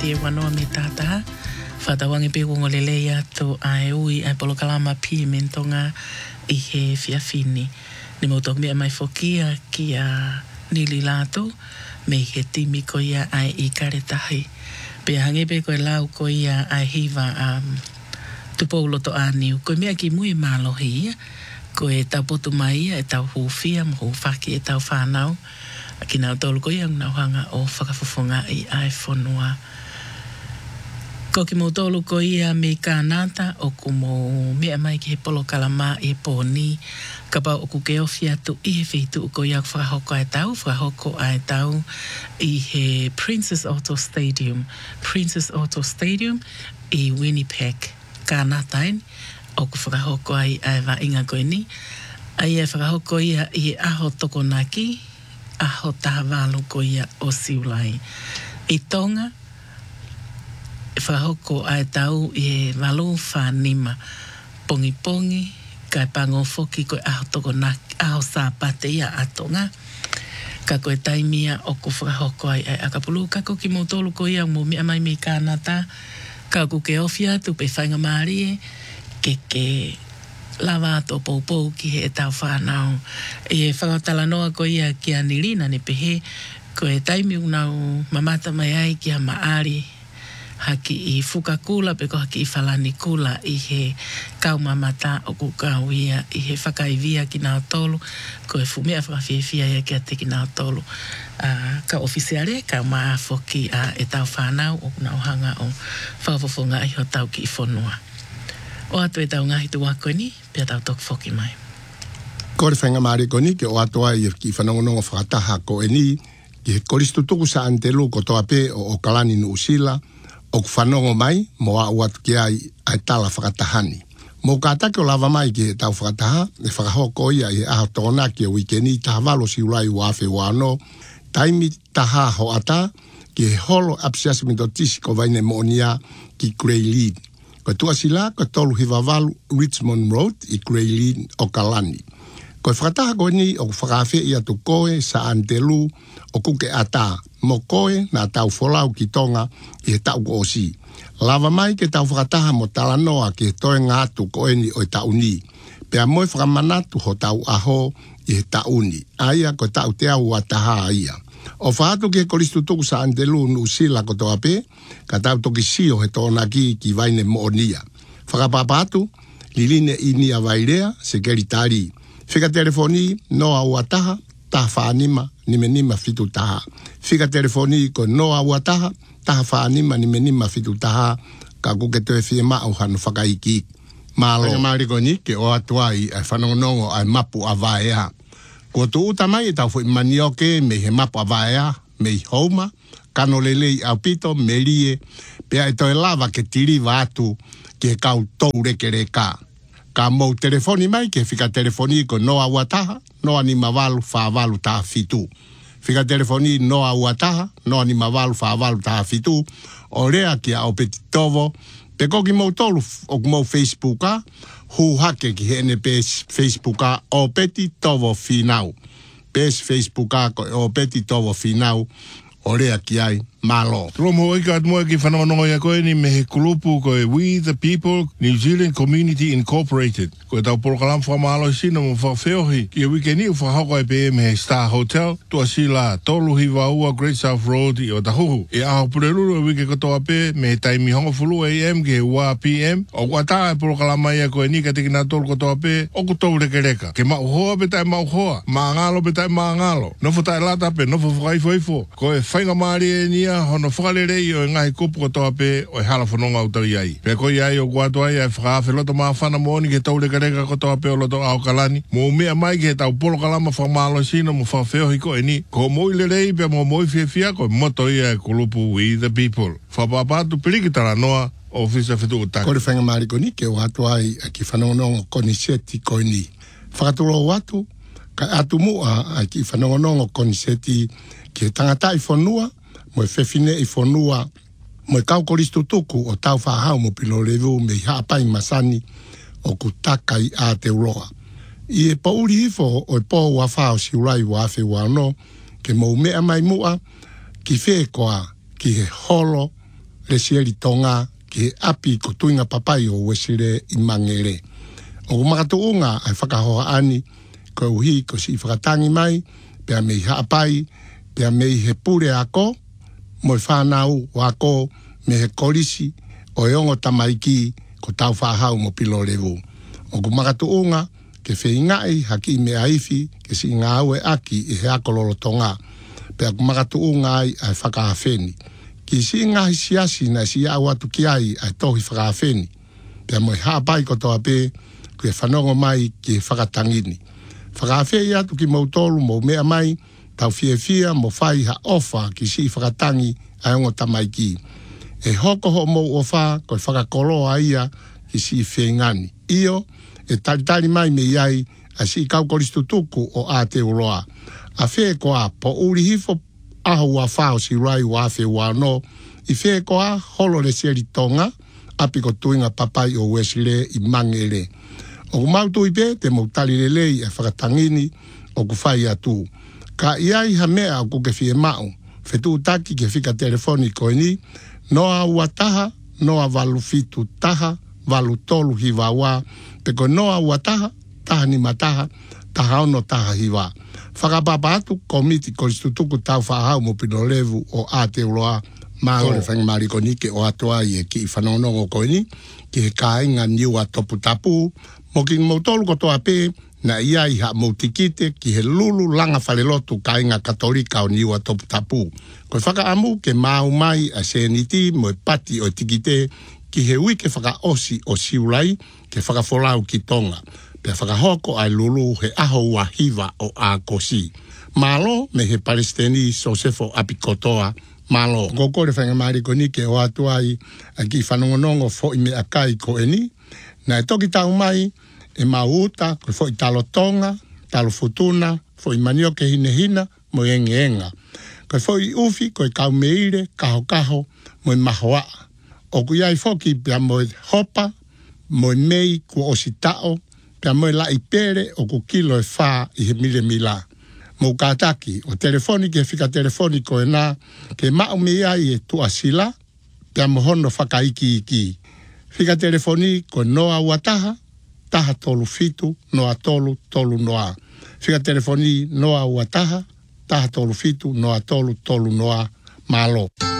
te wanoa me tātaha. Whatawangi pe kongolele atu ai ui ai polokalama pi mentonga I he fiafini. Ni mautok mea mai fokia ki a nili lato me he timi ko ia ai I karetahi. Pe hangi pe koe lau ko ia ai hiva tupo uloto aniu. Koe mea ki mui malohi ia. Koe tau potu mai ia e tau hufia mo hufaki e tau whanau. Ki nau tolu ko ia nau hanga o whakafofonga I ai whanua. Ko ki mo tolu ko ia me kānata o ku mo mea mai ki he polo kalama I pōni. Ka pau o ku ke ofi atu I he whitu ko ia whakahoko ai tau I he Princess Auto Stadium. Princess Auto Stadium I Winnipeg. Kānata en o ku whakahoko ai wa inga koe ni. Ai e whakahoko ia I aho tokonaki, aho tahawalu ko ia o siulai. I Tonga, whakahoko ai tau I walu whanima. Pongi pongi, kai pango foki koe aho tokonaki, aho sāpate ia atonga. Ka koe taimia o ku whakahoko ai akapulu. Ka ko ki mo tolu ko ia mo mea mai me kānata. Ka ku ke ofia tu pe whainga maari ke lava ato pou ki he tau whanau. E whakatala noa ko ia ki a nirina ne pehe ko e taimi unau mamata mai ai ki a maari haki I whukakula pe ko haki I whalani kula I he kau mamata o ku kau ia I he whakaivia ki nao tolu ko e fumea whakawhiawhia ia ki a te ki nao tolu. Ka ofisiare ka maa foki e tau whanau o kunau hanga o whakafofonga I ho tau ki I whanua. O atu e tau ngahi tu wako ni, pia tau tok foki mai. Ko re whainga maare ko ni, ke o atua I ki whanongonongo whakataha ko e ni, ki he koristu tuku sa antelu ko toa pe o kalani nu usila, o ku whanongo mai, mo a uatu ki ai tala whakatahani. Mo kātake o lava mai ki he tau whakataha, e whakahoko ia I aho tōna ki a wikeni, taha walo si ulai wafe wano, taimi taha ho ata, ki he holo apsiasimito tisi ko vaine moonia ki Grey Lead. Ko tua sila, ko tolu hiwavalu Richmond Road I Grey Lead o Kalani. Ko whakataha koe ni o whakawhi I atu koe sa antelu o kuke ata. Mo koe na tau wholau ki tonga I he tau ko osi. Lava mai ke tau whakataha mo talanoa ki he toe ngātu koe ni o tau ni. Pea moe whakamanatu ho tau aho I he tau ni. Aia ko tau te au ataha aia. O whaatu ke koristu tuku sa antelu nu sila ko toa pe, ka tau toki sio he tōna ki vaine moonia. Whakapapatu, liline I nia vairea, se keri tari. Whika telefoni, noa uataha, taha whaanima, nimenima fitu taha. Whika telefoni ko noa uataha, taha whaanima, nimenima fitu taha, ka kuke toe fie mau hanu whakaiki. Malo. Whainga maari ko ni, ke o atuai, ai whanongonongo, ai mapu a vaea. Ko tu utamai e tau fui manioke me he mapu a vaea, me I houma, kano lelei au pito, me lie, pea e toi lava ke tiri vatu ki he kau tou reke reka. Ka mou telefoni mai ke whika telefoni ko noa uataha, noa ni mawalu whaavalu taha fitu. Whika telefoni noa uataha, noa ni mawalu whaavalu taha fitu, o rea ki a o peti tovo, pe koki mou tolu o mou Facebooka, hu hake ki hene pes Facebooka o peti tovo finau. Pes Facebooka ko o peti tovo finau, o rea ki ai malo. Tromo ika at moe ki whanongonongo ia koe ni me he kulupu koe We the People New Zealand Community Incorporated. Koe tau porokalam whamalo I sina mo whawheohi. Ki a wikeni u whahoko e pe me he Star Hotel. Tua sila tolu hiwa ua Great South Road I o tahuhu. E aho pureruru e wike kotoa pe me he taimi hongo fulu AM ke he ua PM. O kuata e porokalama ia koe ni ka teki nā tolu kotoa pe o kutou reke reka. Ke mau hoa pe tai mau hoa. Maangalo pe tai maangalo. Nofo tai lata pe nofo whakaifo. Koe whainga maari e nia hono whakarerei o ngahi kupu kotoa pe o e hala whanonga utau iai. Pea koi ai o kuatua ai whakaafe loto maa whana mooni ke tau reka kotoa pe o loto au kalani. Mo mea mai ke tau polo kalama whamalo sino mo whawheo hiko e ni. Ko moi lerei pe mo moi fia ko moto ia e kulupu We the People. Whapapatu pirikitara noa o fisa fitu utaki. Kore whainga maari ko ni ke o atua ai ki whanongonongo koniseti koe ni. Whakatulo o atu, ka atu mua ai ki whanongonongo koniseti ki tangata I whanua, mo e whewhine I whanua, mo e kau koristu tuku o tau whahau mo pilo revu me I haapai masani o ku taka I Aotearoa. I e pauri hifo o e pō wa whao si urai wa awhi wano, ke mo mea mai mua, ki whekoa ki he holo le sieri tonga ki api ko tuinga papai o wesire i mangere. O makatuunga ai whakahoa ani ko uhi ko si whakatangi mai, pia mei haapai, pia mei he pure ako, mo whanau wako me he kolisi o eongo tamaiki ko tau whahau mo pilo revu. O makatuunga ke whingai haki me aifi ke si ngā aue aki i he akololo tonga. Pea makatuunga ai whakahawheni. Ki si ngahi siasi na si au atu ki ai tohi whakahawheni. Pea mo haapai ko toa pe ke whanongo mai ki whakatangini. Whakahawhei atu ki mautolu mo mea mai tau fia mo whai ha ofa ki si whakatangi aongo tamaiki. E hoko ho mo ofa ko whakakoloa ia ki si whengani. Io e taritari mai me iai a si kau koristu tuku o Aotearoa. A whee koa po uri hifo aho wa whao si rai wa awhi wano. I whee koa holo le sieri tonga api ko tuinga papai o Wesile i mangere. O kumautu i pe te mautali lelei e whakatangini o kuwhai atu. Ka iai ha mea o kuke fie mau. Whetu taki ke whika telefoni koe ni. Noa ua taha, noa walu fitu taha, walu tolu hiwa wa. Peko noa ua taha, taha ni mataha, taha ono taha hiwa. Whakapapa atu, komiti koristutuku tau whahau mo pino levu o Aotearoa. Māore whangamariko ni ke o atua i e ki i whanonongo koe ni, ki he kāinga niua topu tapu, mo ki mautolu ko toa pe, na ia i ha mautikite ki he lulu langa whalelotu kāinga katolika o niua topu tapu. Koe whakaamu ke mau mai a seniti mo e pati o tikite, ki he wike whakaosi o siulai, ke whakafolau ki tonga. Pea whakahoko ai lulu he aho ua hiva o Akosi. Malo me he Palestini Sosefo Apikotoa, malo. Kokore whangamariko ni ke o atuai a ki whanongonongo fo i me akai ko eni. Na e toki tau mai e mauta ko fo i talo tonga, talo futuna, fo i manio ke hinehina mo enge enga. Ko fo i ufi ko i kau meire, kaho mo i mahoa. O kuiai foki pia mo i hopa, mo i mei ku ositao, pia mo i la i pere o ku kilo e wha i he mile mila. Mo kātaki, o telefoni ke whika telefoni ko e nā, ke mau me ai e tua sila, pia mo hono whakaiki iki. Whika telefoni ko noa ua taha, taha tolu fitu, noa tolu, tolu noa. Whika telefoni noa ua taha, taha tolu fitu, noa tolu, tolu noa, malo.